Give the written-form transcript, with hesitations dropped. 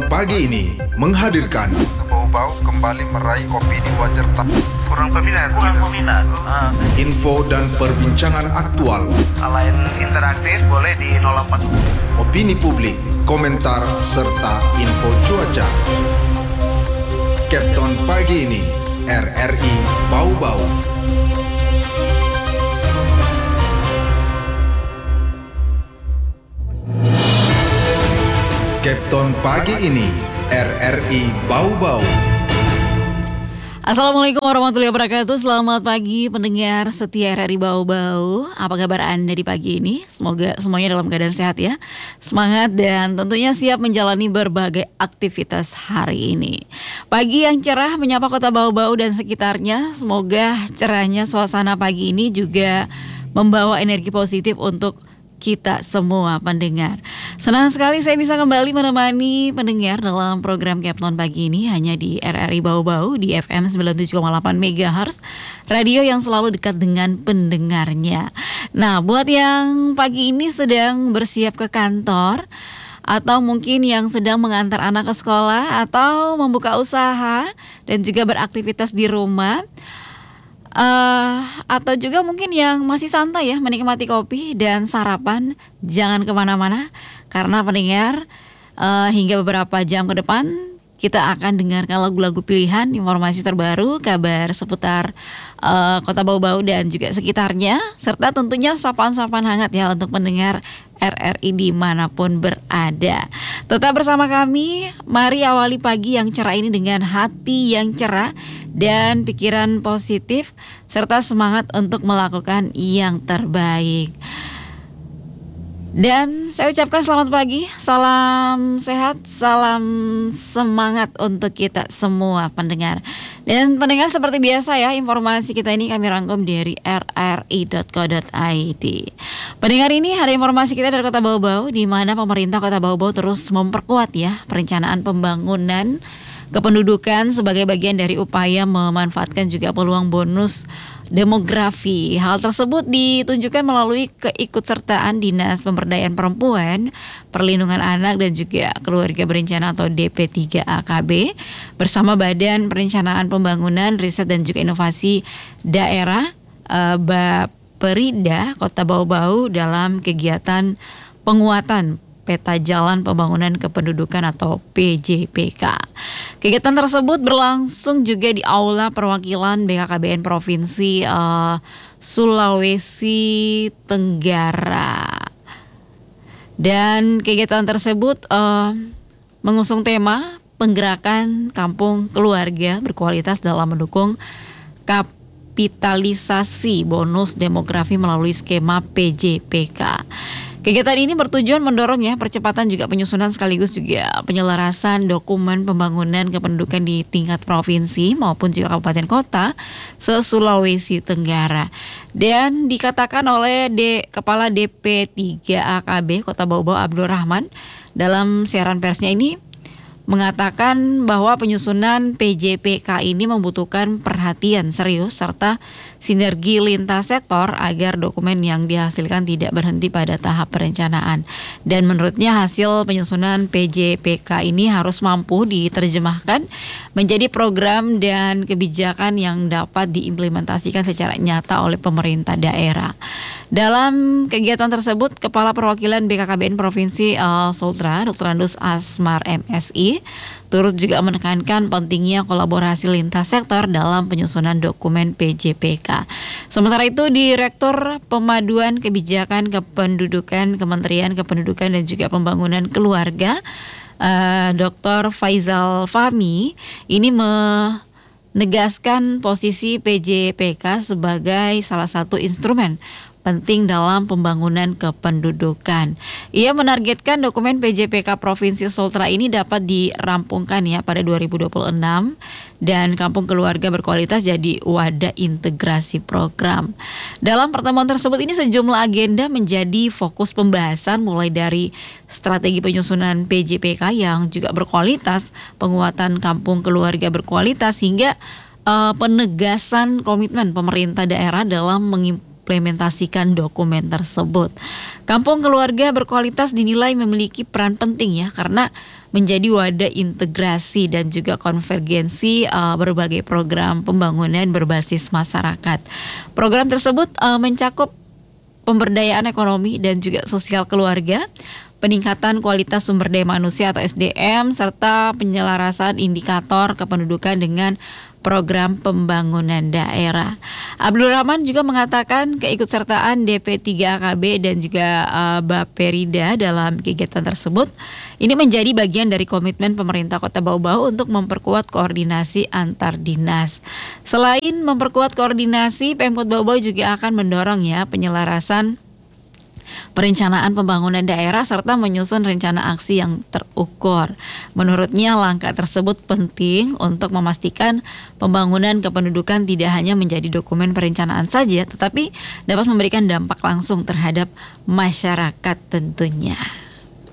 Capton pagi ini menghadirkan Bau-bau kembali meraih opini wajar tak kurang peminat. info dan perbincangan aktual, Selain interaktif boleh di 08. opini publik, komentar, serta info cuaca. Capton pagi ini, RRI Bau-Bau. Capton pagi ini, RRI Bau-Bau. Assalamualaikum warahmatullahi wabarakatuh. Selamat pagi pendengar setia RRI Bau-Bau. Apa kabar Anda di pagi ini? Semoga semuanya dalam keadaan sehat ya. Semangat dan tentunya siap menjalani berbagai aktivitas hari ini. Pagi yang cerah menyapa kota Bau-Bau dan sekitarnya. Semoga cerahnya suasana pagi ini juga membawa energi positif untuk kita semua pendengar. Senang sekali saya bisa kembali menemani pendengar dalam program Capton pagi ini hanya di RRI Bau-Bau di FM 97,8 MHz, radio yang selalu dekat dengan pendengarnya. Nah, buat yang pagi ini sedang bersiap ke kantor atau mungkin yang sedang mengantar anak ke sekolah atau membuka usaha dan juga beraktivitas di rumah, atau juga mungkin yang masih santai ya menikmati kopi dan sarapan, jangan kemana-mana karena pendengar hingga beberapa jam ke depan kita akan dengarkan lagu-lagu pilihan, informasi terbaru, kabar seputar kota Bau-Bau dan juga sekitarnya, serta tentunya sapaan-sapaan hangat ya untuk pendengar RRI dimanapun berada. Tetap bersama kami, mari awali pagi yang cerah ini dengan hati yang cerah dan pikiran positif serta semangat untuk melakukan yang terbaik. Dan saya ucapkan selamat pagi, salam sehat, salam semangat untuk kita semua pendengar. Dan pendengar seperti biasa ya, informasi kita ini kami rangkum dari rri.co.id. Pendengar, ini ada informasi kita dari Kota Bau-Bau, di mana pemerintah Kota Bau-Bau terus memperkuat ya perencanaan pembangunan kependudukan sebagai bagian dari upaya memanfaatkan juga peluang bonus demografi. Hal tersebut ditunjukkan melalui keikutsertaan Dinas Pemberdayaan Perempuan, Perlindungan Anak dan juga Keluarga Berencana atau DP3AKB bersama Badan Perencanaan Pembangunan, Riset dan juga Inovasi Daerah Bapperida Kota Bau-Bau dalam kegiatan penguatan Peta Jalan Pembangunan Kependudukan atau PJPK. Kegiatan tersebut berlangsung juga di Aula Perwakilan BKKBN Provinsi Sulawesi Tenggara. Dan kegiatan tersebut mengusung tema penggerakan kampung keluarga berkualitas dalam mendukung kapitalisasi bonus demografi melalui skema PJPK. Kegiatan ini bertujuan mendorong ya percepatan juga penyusunan sekaligus juga penyelarasan dokumen pembangunan kependudukan di tingkat provinsi maupun juga kabupaten kota se-Sulawesi Tenggara. Dan dikatakan oleh Kepala DP3AKB Kota Bau-Bau Abdul Rahman dalam siaran persnya ini mengatakan bahwa penyusunan PJPK ini membutuhkan perhatian serius serta sinergi lintas sektor agar dokumen yang dihasilkan tidak berhenti pada tahap perencanaan. Dan menurutnya hasil penyusunan PJPK ini harus mampu diterjemahkan menjadi program dan kebijakan yang dapat diimplementasikan secara nyata oleh pemerintah daerah. Dalam kegiatan tersebut, Kepala Perwakilan BKKBN Provinsi Sultra, Dr. Andus Asmar MSI, turut juga menekankan pentingnya kolaborasi lintas sektor dalam penyusunan dokumen PJPK. Sementara itu, Direktur Pemaduan Kebijakan Kependudukan Kementerian Kependudukan dan juga Pembangunan Keluarga, Dr. Faizal Fahmi, ini menegaskan posisi PJPK sebagai salah satu instrumen penting dalam pembangunan kependudukan. Ia menargetkan dokumen PJPK Provinsi Sultra ini dapat dirampungkan ya pada 2026 dan kampung keluarga berkualitas jadi wadah integrasi program. Dalam pertemuan tersebut ini sejumlah agenda menjadi fokus pembahasan mulai dari strategi penyusunan PJPK yang juga berkualitas, penguatan kampung keluarga berkualitas hingga penegasan komitmen pemerintah daerah dalam mengimplementasikan dokumen tersebut. Kampung keluarga berkualitas dinilai memiliki peran penting ya, karena menjadi wadah integrasi dan juga konvergensi berbagai program pembangunan berbasis masyarakat. Program tersebut mencakup pemberdayaan ekonomi dan juga sosial keluarga, peningkatan kualitas sumber daya manusia atau SDM, serta penyelarasan indikator kependudukan dengan program pembangunan daerah. Abdul Rahman juga mengatakan keikutsertaan DP3AKB dan juga Bapperida dalam kegiatan tersebut ini menjadi bagian dari komitmen pemerintah Kota Bau-Bau untuk memperkuat koordinasi antar dinas. Selain memperkuat koordinasi, Pemkot Bau-Bau juga akan mendorong penyelarasan perencanaan pembangunan daerah serta menyusun rencana aksi yang terukur. Menurutnya langkah tersebut penting untuk memastikan pembangunan kependudukan tidak hanya menjadi dokumen perencanaan saja, tetapi dapat memberikan dampak langsung terhadap masyarakat tentunya.